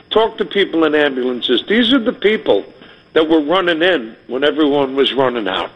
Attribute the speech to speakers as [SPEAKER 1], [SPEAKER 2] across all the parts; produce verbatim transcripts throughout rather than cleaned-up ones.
[SPEAKER 1] talk to people in ambulances. These are the people that were running in when everyone was running out.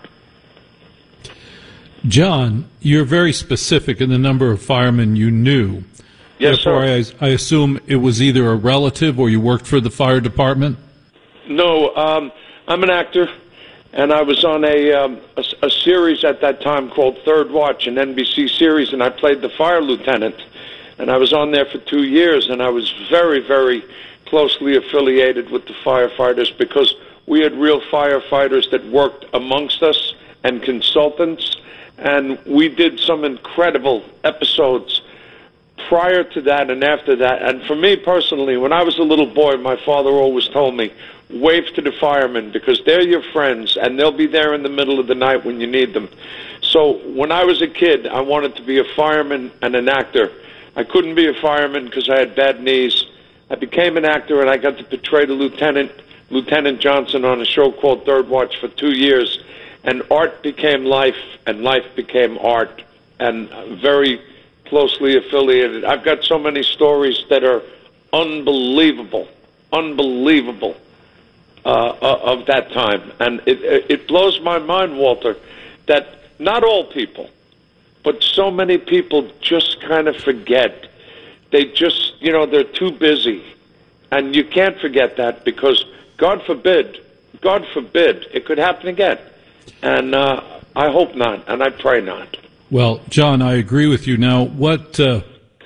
[SPEAKER 2] John, you're very specific in the number of firemen you knew.
[SPEAKER 1] Yes,
[SPEAKER 2] Therefore,
[SPEAKER 1] sir.
[SPEAKER 2] I, I assume it was either a relative or you worked for the fire department?
[SPEAKER 1] No, um, I'm an actor, and I was on a, um, a a series at that time called Third Watch, an N B C series, and I played the fire lieutenant. And I was on there for two years, and I was very, very closely affiliated with the firefighters because we had real firefighters that worked amongst us and consultants, and we did some incredible episodes prior to that and after that. And for me personally, when I was a little boy, my father always told me, wave to the firemen because they're your friends, and they'll be there in the middle of the night when you need them. So when I was a kid, I wanted to be a fireman and an actor. I couldn't be a fireman because I had bad knees. I became an actor, and I got to portray the lieutenant, Lieutenant Johnson, on a show called Third Watch for two years. And art became life, and life became art, and very closely affiliated. I've got so many stories that are unbelievable, unbelievable uh, of that time. And it, it blows my mind, Walter, that not all people, but so many people just kind of forget. They just, you know, they're too busy. And you can't forget that because, God forbid, God forbid, it could happen again. And uh, I hope not, and I pray not.
[SPEAKER 2] Well, John, I agree with you. Now, what uh,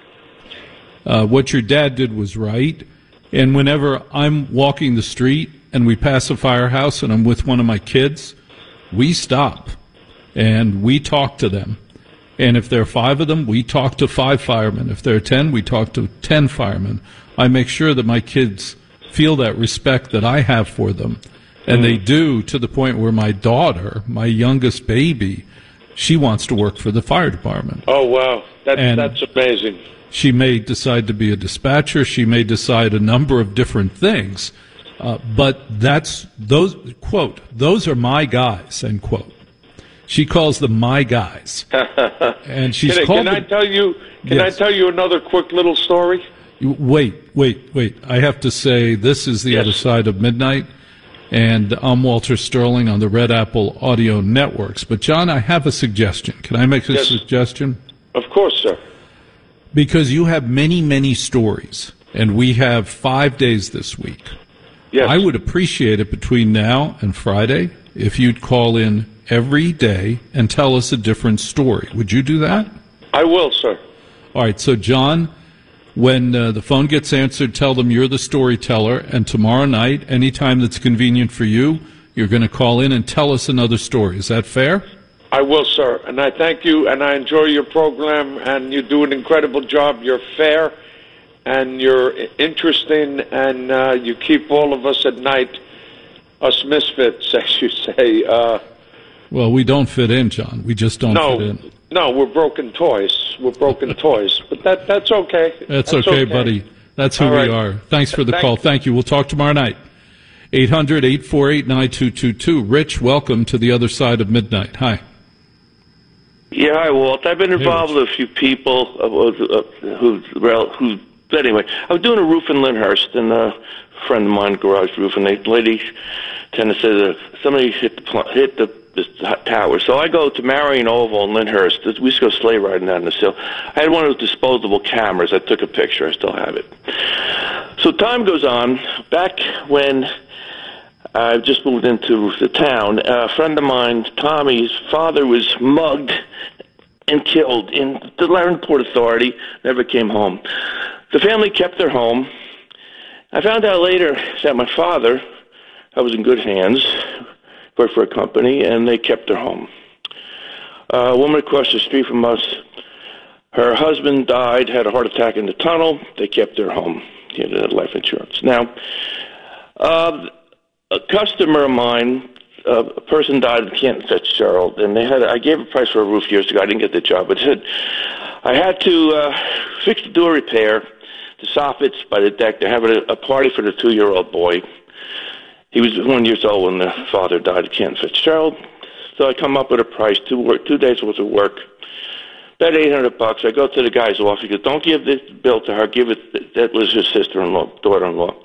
[SPEAKER 2] uh, what your dad did was right. And whenever I'm walking the street and we pass a firehouse and I'm with one of my kids, we stop and we talk to them. And if there are five of them, we talk to five firemen. If there are ten, we talk to ten firemen. I make sure that my kids feel that respect that I have for them. And they do, to the point where my daughter, my youngest baby, she wants to work for the fire department.
[SPEAKER 1] Oh, wow. That's, that's amazing.
[SPEAKER 2] She may decide to be a dispatcher. She may decide a number of different things. Uh, but that's, those, quote, those are my guys, end quote. She calls them my guys. And she's
[SPEAKER 1] can I,
[SPEAKER 2] called
[SPEAKER 1] can I tell you, can
[SPEAKER 2] yes.
[SPEAKER 1] I tell you another quick little story?
[SPEAKER 2] Wait, wait, wait. I have to say, this is the
[SPEAKER 1] yes.
[SPEAKER 2] other side of midnight. And I'm Walter Sterling on the Red Apple Audio Networks. But, John, I have a suggestion. Can I make a
[SPEAKER 1] yes.
[SPEAKER 2] suggestion?
[SPEAKER 1] Of course, sir.
[SPEAKER 2] Because you have many, many stories, and we have five days this week.
[SPEAKER 1] Yes.
[SPEAKER 2] I would appreciate it between now and Friday if you'd call in every day and tell us a different story. Would you do that?
[SPEAKER 1] I will, sir.
[SPEAKER 2] All right. So, John, when uh, the phone gets answered, tell them you're the storyteller, and tomorrow night, anytime that's convenient for you, you're going to call in and tell us another story. Is that fair?
[SPEAKER 1] I will, sir. And I thank you, and I enjoy your program, and you do an incredible job. You're fair, and you're interesting, and uh, you keep all of us at night, us misfits, as you say. Uh,
[SPEAKER 2] well, we don't fit in, John. We just don't
[SPEAKER 1] no,
[SPEAKER 2] fit in.
[SPEAKER 1] No, we're broken toys. We're broken toys. But that that's okay.
[SPEAKER 2] That's,
[SPEAKER 1] that's
[SPEAKER 2] okay,
[SPEAKER 1] okay,
[SPEAKER 2] buddy. That's who
[SPEAKER 1] all right.
[SPEAKER 2] we are. Thanks for the
[SPEAKER 1] Thank
[SPEAKER 2] call. Thank you. We'll talk tomorrow night. eight hundred, eight four eight, nine two two two. Rich, welcome to the other side of midnight. Hi.
[SPEAKER 3] Yeah, hi, Walt. I've been involved
[SPEAKER 2] hey,
[SPEAKER 3] with a few people uh, uh, who, well, who, but anyway, I was doing a roof in Lyndhurst, and a friend of mine, garage roof, and the lady tend to say that somebody hit the, pl- hit the, the tower. So I go to Marion Oval in Lyndhurst. We used to go sleigh riding down the hill. I had one of those disposable cameras. I took a picture. I still have it. So time goes on. Back when I just moved into the town, a friend of mine, Tommy's father, was mugged and killed in the Laren Port Authority, never came home. The family kept their home. I found out later that my father, I was in good hands, worked for a company, and they kept their home. Uh, a woman across the street from us, her husband died, had a heart attack in the tunnel. They kept their home. He had life insurance. Now, uh, a customer of mine, uh, a person died in Canton Fitzgerald, and they had. I gave a price for a roof years ago. I didn't get the job, but it said I had to uh, fix the door repair, the soffits by the deck. They're having a, a party for the two-year-old boy. He was one years old when the father died at Canton Fitzgerald. So I come up with a price, two work, two days worth of work, about eight hundred bucks. I go to the guy's office. He goes, "Don't give this bill to her. Give it." That was his sister-in-law, daughter-in-law.